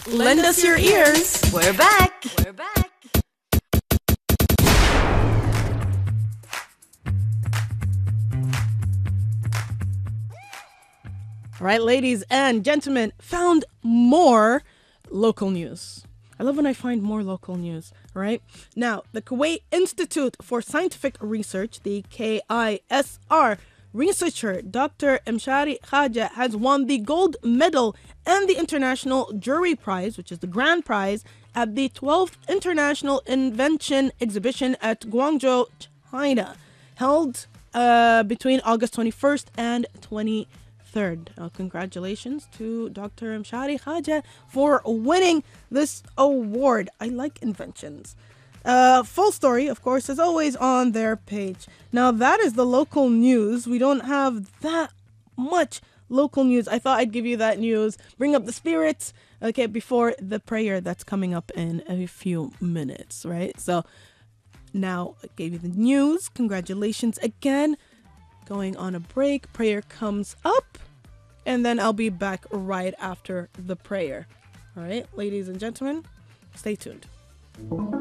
Lend us your ears. We're back. All right, ladies and gentlemen, found more local news. I love when I find more local news, right? Now, the Kuwait Institute for Scientific Research, the KISR, researcher Dr. Mshari Khaja has won the gold medal and the International Jury Prize, which is the grand prize, at the 12th International Invention Exhibition at Guangzhou, China, held between August 21st and 23rd. Congratulations to Dr. Mshari Khaja for winning this award. I like inventions. Full story, of course, is always on their page. Now, that is the local news. We don't have that much local news. I thought I'd give you that news, bring up the spirits, okay, before the prayer that's coming up in a few minutes, right? So now I gave you the news. Congratulations again. Going on a break. Prayer comes up, and then I'll be back right after the prayer. All right, ladies and gentlemen, stay tuned.